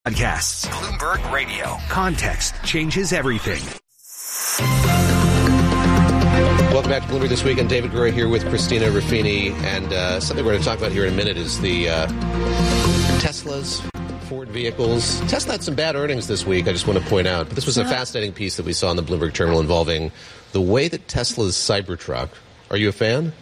Podcasts. Bloomberg Radio. Context changes everything. Welcome back to Bloomberg This Week. I'm David Gura here with Christina Ruffini. And something we're going to talk about here in a minute is the Teslas, Ford vehicles. Tesla had some bad earnings this week, I just want to point out. But this was a fascinating piece that we saw in the Bloomberg Terminal involving the way that Tesla's Cybertruck. Are you a fan?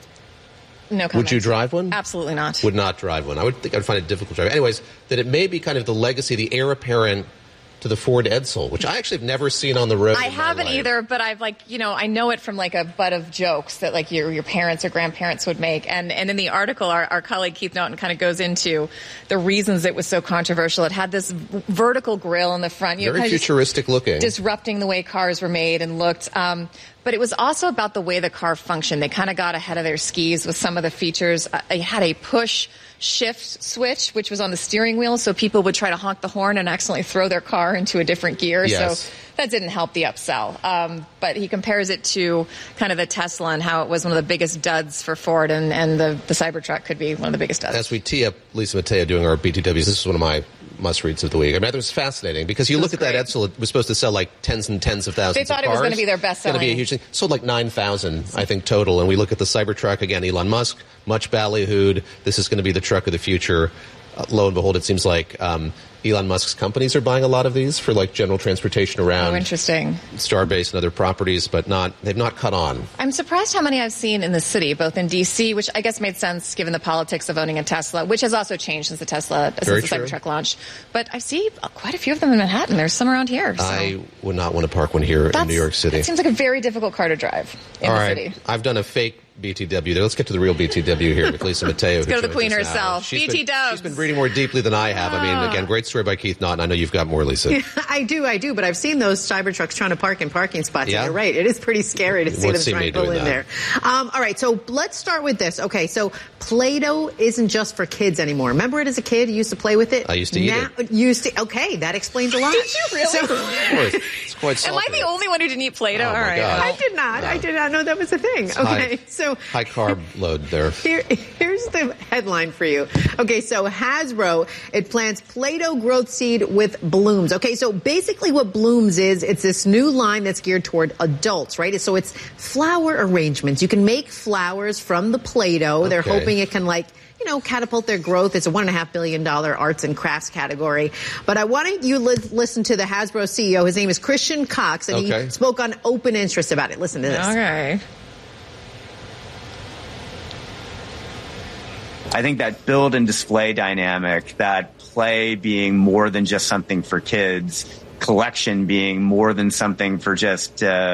No comment. Would you drive one? Absolutely not. Would not drive one. I would think I'd find it difficult to drive. Anyways, that it may be kind of the legacy, the heir apparent to the Ford Edsel, which I actually have never seen on the road. I haven't either, but I've I know it from like a butt of jokes that like your parents or grandparents would make. And in the article, our colleague Keith Norton kind of goes into the reasons it was so controversial. It had this vertical grille in the front. Very futuristic looking. Disrupting the way cars were made and looked. But it was also about the way the car functioned. They kind of got ahead of their skis with some of the features. It had a push shift switch, which was on the steering wheel, so people would try to honk the horn and accidentally throw their car into a different gear. Yes. So that didn't help the upsell. But he compares it to kind of the Tesla and how it was one of the biggest duds for Ford, and the Cybertruck could be one of the biggest duds. As we tee up Lisa Mateo doing our BTWs, this is one of my must-reads of the week. I mean, it was fascinating because you look at that Edsel, it was supposed to sell like tens and tens of thousands of cars. They thought it was going to be their best selling. It's going to be a huge thing. Sold like 9,000, I think, total. And we look at the Cybertruck, again, Elon Musk, much ballyhooed. This is going to be the truck of the future. Lo and behold, it seems like Elon Musk's companies are buying a lot of these for like general transportation around. Oh, interesting. Starbase and other properties, but they've not caught on. I'm surprised how many I've seen in the city, both in D.C., which I guess made sense given the politics of owning a Tesla, which has also changed since the Cybertruck launched. But I see quite a few of them in Manhattan. There's some around here. So. I would not want to park one here in New York City. It seems like a very difficult car to drive in the city. I've done a fake BTW there. Let's get to the real BTW here with Lisa Mateo. Let's go to the queen herself. BT Dubs. She's been reading more deeply than I have. I mean, again, great story by Keith Naughton. I know you've got more, Lisa. Yeah, I do. But I've seen those Cybertrucks trying to park in parking spots. Yeah? And you're right. It is pretty scary to see them trying to pull in there. All right. So let's start with this. Okay. So Play-Doh isn't just for kids anymore. Remember it as a kid? You used to play with it? I used to eat it. Okay. That explains a lot. Did you really? So, of course. It's quite salty. Am I the only one who didn't eat Play-Doh? Oh, all right. God. I did not. No. I did not know that was a thing. It's okay. High carb load there. Here's the headline for you. Okay, so Hasbro, it plants Play-Doh growth seed with Blooms. Okay, so basically what Blooms is, it's this new line that's geared toward adults, right? So it's flower arrangements. You can make flowers from the Play-Doh. Okay. They're hoping it can catapult their growth. It's a $1.5 billion arts and crafts category. But I wanted you to listen to the Hasbro CEO. His name is Christian Cox, and he spoke on open interest about it. Listen to this. Okay. I think that build and display dynamic, that play being more than just something for kids, collection being more than something for just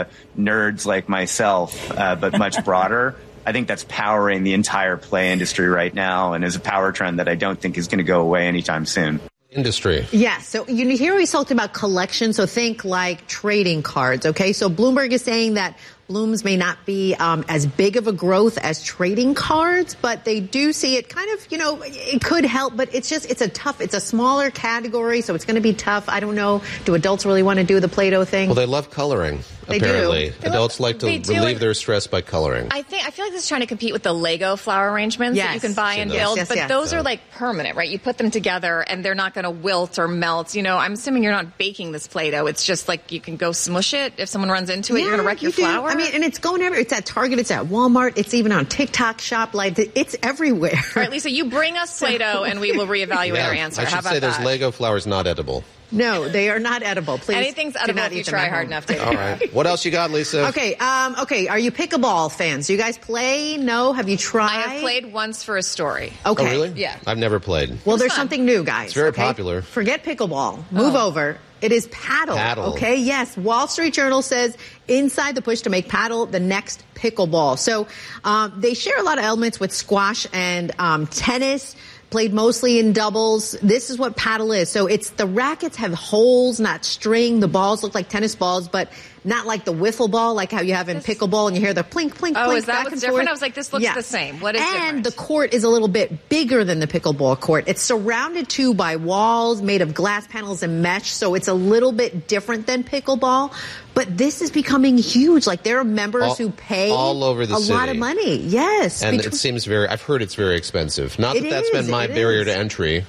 nerds like myself, but much broader. I think that's powering the entire play industry right now and is a power trend that I don't think is going to go away anytime soon. Industry. Yeah, so here we talked about collection, so think like trading cards, okay? So Bloomberg is saying that Blooms may not be as big of a growth as trading cards, but they do see it kind of, it could help, but it's a smaller category, so it's going to be tough. I don't know. Do adults really want to do the Play-Doh thing? Well, they love coloring, apparently. Adults like to relieve their stress by coloring. I feel like this is trying to compete with the Lego flower arrangements that you can buy and build, but those are like permanent, right? You put them together and they're not going to wilt or melt. I'm assuming you're not baking this Play-Doh. It's just like you can go smush it. If someone runs into it, you're going to wreck your flower. I mean, and it's going everywhere. It's at Target, it's at Walmart, it's even on TikTok Shop. Like, it's everywhere. All right, Lisa, you bring us Play-Doh and we will reevaluate our answer. I should How about say that? those Lego flowers not edible. No, they are not edible. Please. Anything's edible if you try hard enough to. All right. What else you got, Lisa? Okay. Are you pickleball fans? Do you guys play? No. Have you tried? I have played once for a story. Okay. Oh, really? Yeah. I've never played. Well, there's something new, guys. It's very popular. Forget pickleball. Move over. It is paddle. Okay. Yes. Wall Street Journal says inside the push to make paddle the next pickleball. So they share a lot of elements with squash and tennis. Played mostly in doubles. This is what paddle is. So the rackets have holes, not string. The balls look like tennis balls, but not like the wiffle ball, like how you have in pickleball and you hear the plink, plink, plink. Oh, is that back what's and different? forth. I was like, this looks the same. What is different? And the court is a little bit bigger than the pickleball court. It's surrounded too by walls made of glass panels and mesh, so it's a little bit different than pickleball. But this is becoming huge. Like, there are members who pay all over the a city. lot of money. Yes. And it seems I've heard it's very expensive. Not that that's been my barrier to entry.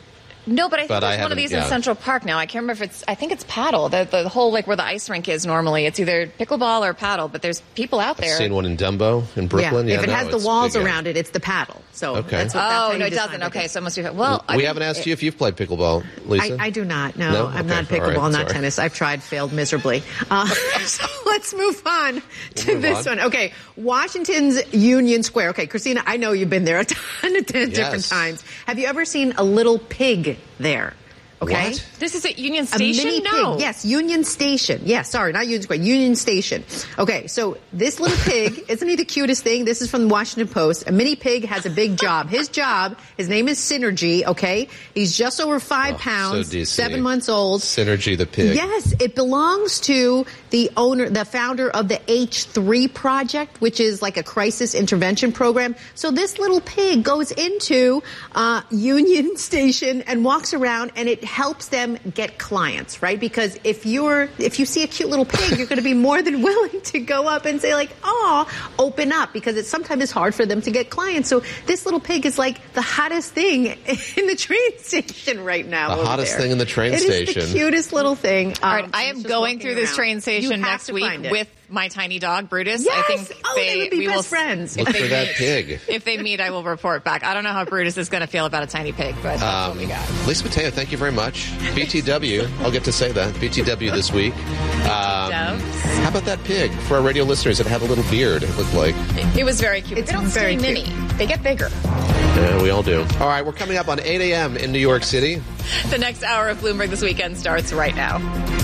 No, but I think But there's one of these in Central Park now. I can't remember if I think it's paddle. The whole, like, where the ice rink is normally. It's either pickleball or paddle, but there's people out there. I've seen one in Dumbo in Brooklyn. If it has the walls around it, it's the paddle. So that's how no, it doesn't. Okay, so it must be. Well, we haven't asked you if you've played pickleball, Lisa. I do not. No, I'm not pickleball, not tennis. I've tried, failed miserably. So let's move on to this one. Okay, Washington's Union Square. Okay, Christina, I know you've been there a ton of different times. Have you ever seen a little pig there? Okay. What? This is at Union Station? A mini pig. Yes, Union Station. Yes, sorry, not Union Square. Union Station. Okay, so this little pig, isn't he the cutest thing? This is from the Washington Post. A mini pig has a big job. His name is Synergy, okay? He's just over 5 pounds, so 7 months old. Synergy the pig. Yes, it belongs to the founder of the H3 Project, which is like a crisis intervention program. So this little pig goes into Union Station and walks around, and it helps them get clients, right? Because if you see a cute little pig, you're going to be more than willing to go up and say, like, "Oh, open up," because it's sometimes hard for them to get clients. So this little pig is like the hottest thing in the train station right now. The hottest thing in the train station. It is the cutest little thing. All right, I am going through this train station next week with my tiny dog, Brutus. Yes! I think they would be best friends. Look for that pig. If they meet, I will report back. I don't know how Brutus is going to feel about a tiny pig, but that's what we got. Lisa Mateo, thank you very much. BTW, I'll get to say that. BTW this week. How about that pig? For our radio listeners, it had a little beard, it looked like. It was very cute. They don't stay mini. They get bigger. Yeah, we all do. All right, we're coming up on 8 a.m. in New York City. The next hour of Bloomberg This Weekend starts right now.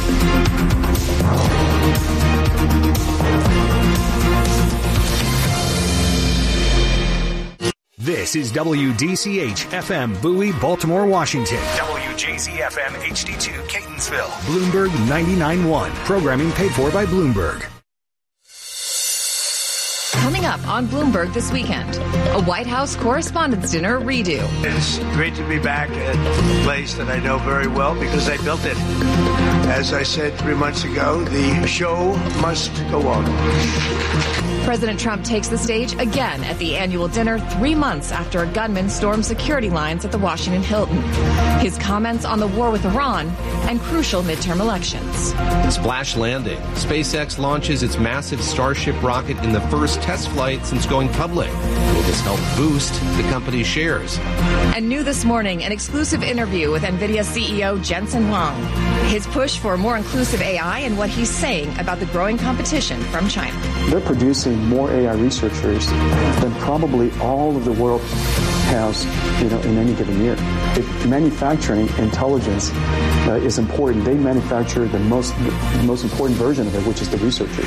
This is WDCH-FM Bowie, Baltimore, Washington. WJZ-FM HD2 Catonsville. Bloomberg 99.1. Programming paid for by Bloomberg. Coming up on Bloomberg This Weekend, a White House Correspondents' Dinner redo. It's great to be back at a place that I know very well because I built it. As I said 3 months ago, the show must go on. President Trump takes the stage again at the annual dinner 3 months after a gunman stormed security lines at the Washington Hilton. His comments on the war with Iran and crucial midterm elections. Splash landing. SpaceX launches its massive Starship rocket in the first test flight since going public. Will this help boost the company's shares? And new this morning, an exclusive interview with NVIDIA CEO Jensen Huang. His push for more inclusive AI and what he's saying about the growing competition from China. They're producing more AI researchers than probably all of the world has, in any given year. If manufacturing intelligence is important, they manufacture the most important version of it, which is the researcher.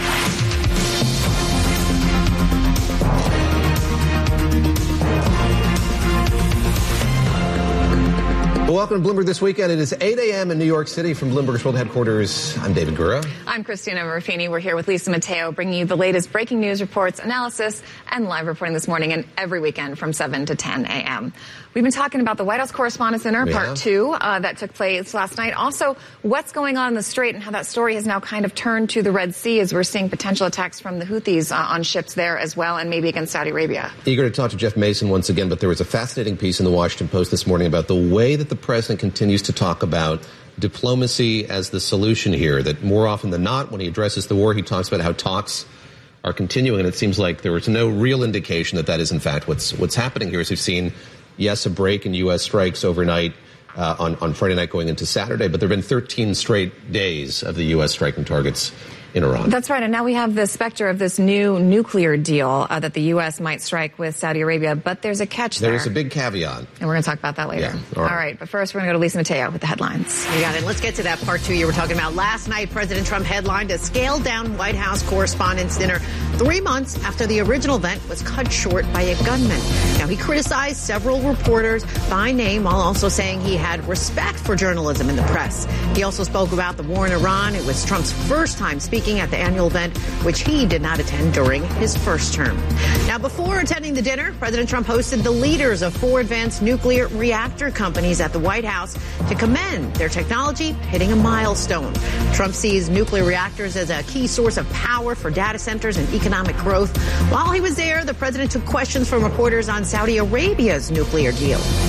Welcome to Bloomberg This Weekend. It is 8 a.m. in New York City from Bloomberg's World Headquarters. I'm David Gura. I'm Christina Ruffini. We're here with Lisa Mateo, bringing you the latest breaking news reports, analysis, and live reporting this morning and every weekend from 7 to 10 a.m. We've been talking about the White House Correspondents' Dinner, Part 2, that took place last night. Also, what's going on in the Strait and how that story has now kind of turned to the Red Sea as we're seeing potential attacks from the Houthis on ships there as well, and maybe against Saudi Arabia. Eager to talk to Jeff Mason once again, but there was a fascinating piece in the Washington Post this morning about the way that the president continues to talk about diplomacy as the solution here, that more often than not, when he addresses the war, he talks about how talks are continuing, and it seems like there was no real indication that that is, in fact, what's happening here. As we've seen, yes, a break in U.S. strikes overnight on Friday night going into Saturday, but there have been 13 straight days of the U.S. striking targets in Iran. That's right. And now we have the specter of this new nuclear deal that the U.S. might strike with Saudi Arabia. But there's a catch there. There's a big caveat. And we're going to talk about that later. Yeah, all right. But first, we're going to go to Lisa Mateo with the headlines. You got it. Let's get to that Part 2 you were talking about. Last night, President Trump headlined a scaled-down White House Correspondents' Dinner 3 months after the original event was cut short by a gunman. Now, he criticized several reporters by name while also saying he had respect for journalism and the press. He also spoke about the war in Iran. It was Trump's first time speaking at the annual event, which he did not attend during his first term. Now, before attending the dinner, President Trump hosted the leaders of 4 advanced nuclear reactor companies at the White House to commend their technology hitting a milestone. Trump sees nuclear reactors as a key source of power for data centers and economic growth. While he was there, the president took questions from reporters on Saudi Arabia's nuclear deal.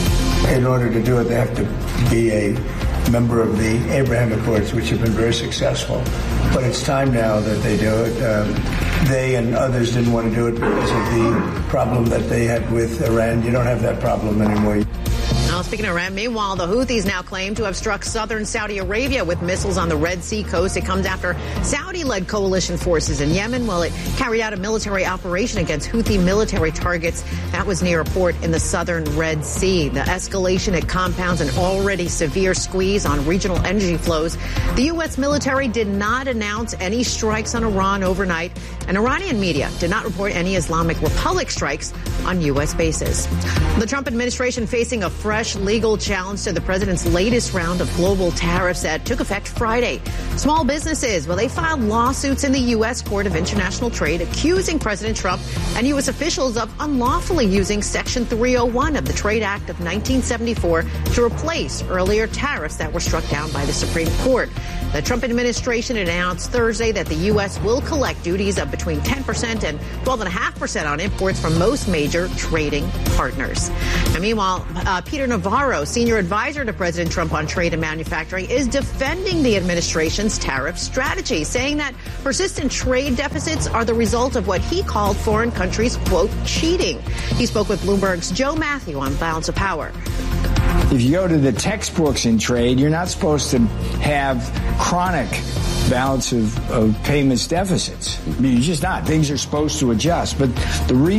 In order to do it, they have to be a member of the Abraham Accords, which have been very successful. But it's time now that they do it. They and others didn't want to do it because of the problem that they had with Iran. You don't have that problem anymore. Now, speaking of Iran, meanwhile, the Houthis now claim to have struck southern Saudi Arabia with missiles on the Red Sea coast. It comes after Saudi-led coalition forces in Yemen, it carried out a military operation against Houthi military targets. That was near a port in the southern Red Sea. The escalation, it compounds an already severe squeeze on regional energy flows. The U.S. military did not announce any strikes on Iran overnight, and Iranian media did not report any Islamic Republic strikes on U.S. bases. The Trump administration facing a fresh legal challenge to the president's latest round of global tariffs that took effect Friday. Small businesses, they filed lawsuits in the U.S. Court of International Trade accusing President Trump and U.S. officials of unlawfully using Section 301 of the Trade Act of 1974 to replace earlier tariffs that were struck down by the Supreme Court. The Trump administration announced Thursday that the U.S. will collect duties of between 10% and 12.5% on imports from most major trading partners. And meanwhile, Peter Navarro, senior advisor to President Trump on trade and manufacturing, is defending the administration's tariff strategy, saying that persistent trade deficits are the result of what he called foreign countries, quote, cheating. He spoke with Bloomberg's Joe Matthew on Balance of Power. If you go to the textbooks in trade, you're not supposed to have chronic balance of payments deficits. I mean, you're just not. Things are supposed to adjust. But the reason